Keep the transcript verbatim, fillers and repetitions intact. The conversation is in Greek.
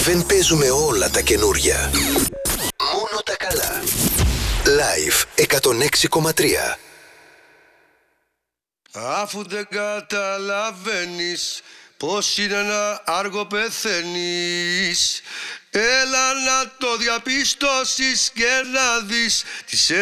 Δεν παίζουμε όλα τα καινούρια. Μόνο τα καλά. Live εκατόν έξι κόμμα τρία. Αφού δεν καταλαβαίνεις πως είναι να άργο πεθαίνεις, έλα να το διαπιστώσεις και να δεις τις